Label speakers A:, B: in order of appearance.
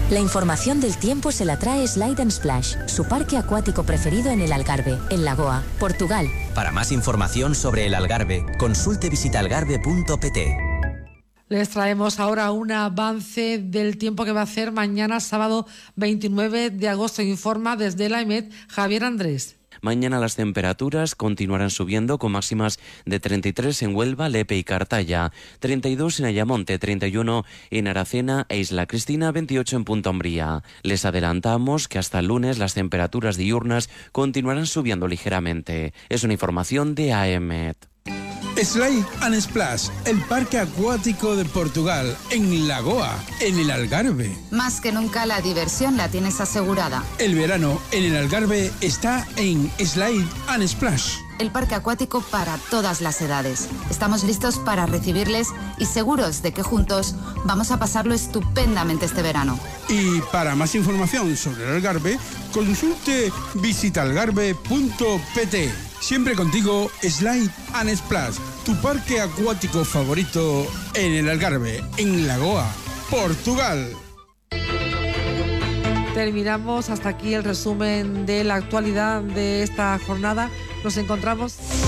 A: La información del tiempo se la trae Slide & Splash, su parque acuático preferido en el Algarve, en Lagoa, Portugal.
B: Para más información sobre el Algarve, consulte visitalgarve.pt.
C: Les traemos ahora un avance del tiempo que va a hacer mañana, sábado 29 de agosto. Informa desde la EMET Javier Andrés.
D: Mañana las temperaturas continuarán subiendo con máximas de 33 en Huelva, Lepe y Cartaya, 32 en Ayamonte, 31 en Aracena e Isla Cristina, 28 en Punta Umbría. Les adelantamos que hasta el lunes las temperaturas diurnas continuarán subiendo ligeramente. Es una información de AEMET.
E: Slide & Splash, el parque acuático de Portugal, en Lagoa, en el Algarve.
F: Más que nunca la diversión la tienes asegurada.
E: El verano en el Algarve está en Slide & Splash.
F: El parque acuático para todas las edades. Estamos listos para recibirles y seguros de que juntos vamos a pasarlo estupendamente este verano.
E: Y para más información sobre el Algarve, consulte visitalgarve.pt. Siempre contigo, Slide & Splash, tu parque acuático favorito en el Algarve, en Lagoa, Portugal.
C: Terminamos hasta aquí el resumen de la actualidad de esta jornada. Nos encontramos